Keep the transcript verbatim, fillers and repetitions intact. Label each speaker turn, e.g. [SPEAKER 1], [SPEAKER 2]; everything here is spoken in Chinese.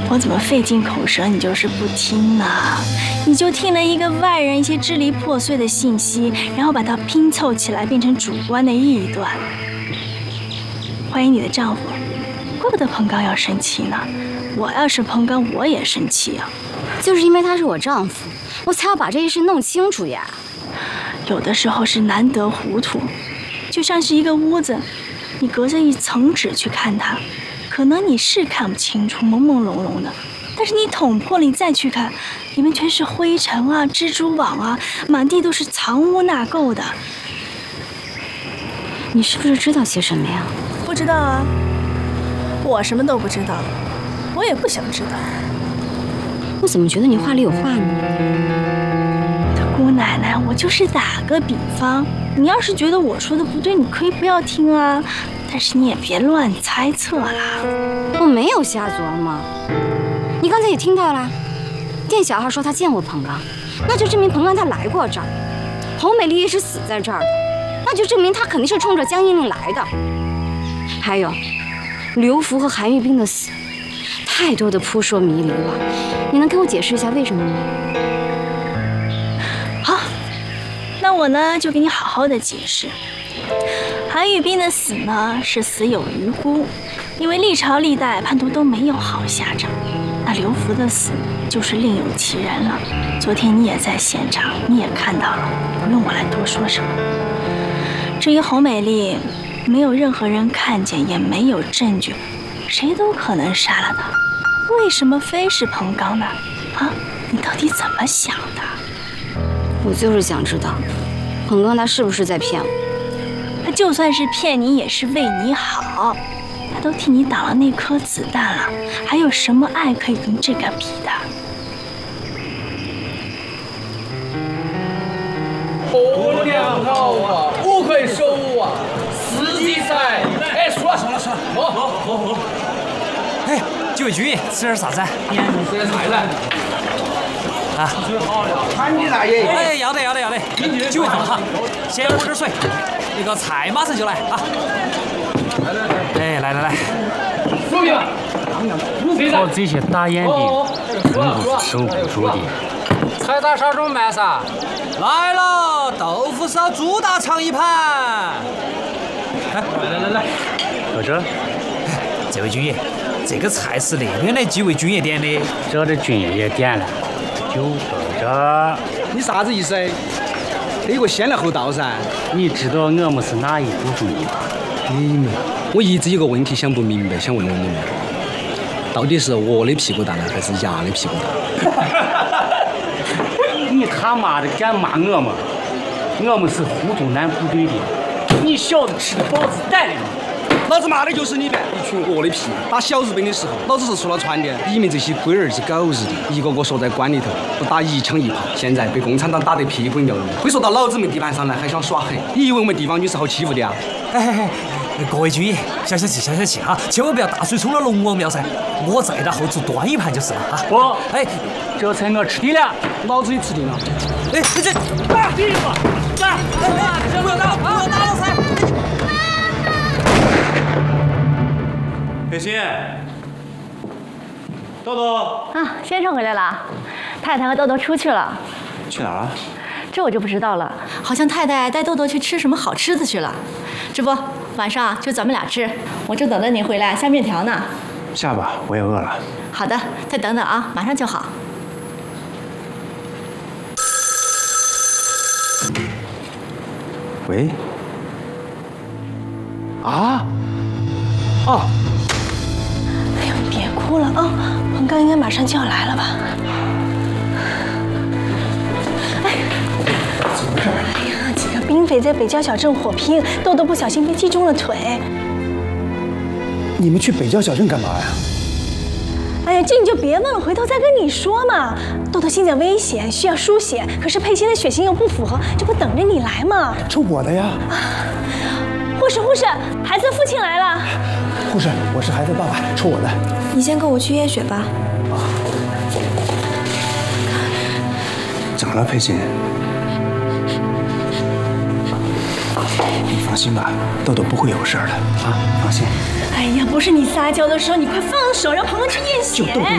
[SPEAKER 1] 我怎么费尽口舌，你就是不听呢？你就听了一个外人一些支离破碎的信息，然后把它拼凑起来，变成主观的臆断。欢迎你的丈夫，怪不得彭刚要生气呢。我要是彭刚，我也生气啊。
[SPEAKER 2] 就是因为他是我丈夫，我才要把这件事弄清楚呀。
[SPEAKER 1] 有的时候是难得糊涂，就像是一个屋子，你隔着一层纸去看它，可能你是看不清楚，朦朦胧胧的。但是你捅破了，你再去看，里面全是灰尘啊、蜘蛛网啊，满地都是藏污纳垢的。
[SPEAKER 2] 你是不是知道些什么呀？
[SPEAKER 1] 不知道啊，我什么都不知道，我也不想知道。
[SPEAKER 2] 我怎么觉得你话里有话呢？
[SPEAKER 1] 我的姑奶奶，我就是打个比方，你要是觉得我说的不对，你可以不要听啊，但是你也别乱猜测啦。
[SPEAKER 2] 我没有瞎琢磨。你刚才也听到了，店小二说他见过彭刚，那就证明彭刚他来过这儿。侯美丽也是死在这儿的，那就证明他肯定是冲着江英令来的。还有，刘福和韩玉斌的死，太多的扑朔迷离了。你能给我解释一下为什么吗？
[SPEAKER 1] 好，那我呢就给你好好的解释。韩玉斌的死呢是死有余辜，因为历朝历代叛徒都没有好下场。那刘福的死就是另有其人了。昨天你也在现场，你也看到了，不用我来多说什么。至于侯美丽，没有任何人看见，也没有证据，谁都可能杀了他。为什么非是彭刚呢？啊，你到底怎么想的？
[SPEAKER 2] 我就是想知道，彭刚他是不是在骗我？
[SPEAKER 1] 他就算是骗你，也是为你好。他都替你挡了那颗子弹了，还有什么爱可以跟这个比的？
[SPEAKER 3] 不良好啊，不愧手啊，司机噻！哎，算了算了算了，好好好好。
[SPEAKER 4] 哎，几位军爷，吃点啥子？
[SPEAKER 3] 吃点菜噻。
[SPEAKER 4] 啊，
[SPEAKER 3] 好了，看你大爷。
[SPEAKER 4] 哎，要得要得要得，几位坐好，先喝点水，那个菜马上就来啊。哎，来来来，
[SPEAKER 3] 说明。
[SPEAKER 5] 靠这些大眼的，真不是手不足的。
[SPEAKER 3] 菜大啥种卖啥？
[SPEAKER 4] 来了，豆腐烧猪大肠一盘。
[SPEAKER 3] 来来来来，
[SPEAKER 5] 搁这。
[SPEAKER 4] 这位军爷，这个菜是那边的几位军爷点的。
[SPEAKER 5] 这的军爷也点了，就搁这。
[SPEAKER 6] 你啥子意思？得个先来后到噻。
[SPEAKER 5] 你知道我们是哪一部分的吗？
[SPEAKER 6] 你们，我一直有个问题想不明白，想问问你们，到底是鹅的屁股大呢，还是鸭的屁股大？
[SPEAKER 5] 你他妈的敢骂我们？我们是湖东南部队的，你小子吃的饱子胆了吗？
[SPEAKER 6] 老子骂的就是你们，一群鹅的屁！打小日本的时候，老子是出了船的，你们这些龟儿子狗日的，一个个缩在关里头，不打一枪一炮。现在被共产党打得屁滚尿流，会说到老子们地盘上来，还想耍狠？你以为我们地方女是好欺负的啊？
[SPEAKER 4] 哎哎哎，各位军爷，消消气，消消气哈，千万不要大水冲了龙王庙噻！我在他后厨端一盘就是了啊！
[SPEAKER 5] 不，
[SPEAKER 4] 哎，
[SPEAKER 5] 这菜我吃定了，
[SPEAKER 6] 老子也吃定了。
[SPEAKER 4] 哎，这打第一个，打！哎哎，不要打，不要打了噻！
[SPEAKER 7] 佩欣，豆豆
[SPEAKER 8] 啊，先生回来了，太太和豆豆出去了。
[SPEAKER 7] 去哪儿了？
[SPEAKER 8] 这我就不知道了，好像太太带豆豆去吃什么好吃的去了。这不，晚上就咱们俩吃，我正等着你回来下面条呢。
[SPEAKER 7] 下吧，我也饿了。
[SPEAKER 8] 好的，再等等啊，马上就好。
[SPEAKER 7] 喂？啊？哦。
[SPEAKER 1] 哎呦，你别哭了啊！彭刚应该马上就要来了吧？哎，
[SPEAKER 7] 怎么回事？
[SPEAKER 1] 哎呀，几个兵匪在北郊小镇火拼，豆豆不小心被击中了腿。
[SPEAKER 7] 你们去北郊小镇干嘛呀？
[SPEAKER 1] 哎呀，这你就别问了，回头再跟你说嘛。豆豆现在危险，需要输血，可是佩欣的血型又不符合，这不等着你来吗？
[SPEAKER 7] 抽我的呀！
[SPEAKER 1] 护士，护士，孩子父亲来了。
[SPEAKER 7] 护士，我是孩子爸爸，抽我的。
[SPEAKER 9] 你先跟我去验血吧。
[SPEAKER 7] 怎么了，佩欣？你放心吧，豆豆不会有事的啊，放心。
[SPEAKER 1] 哎呀，不是你撒娇的时候，你快放手，让鹏鹏去验血。
[SPEAKER 7] 就豆豆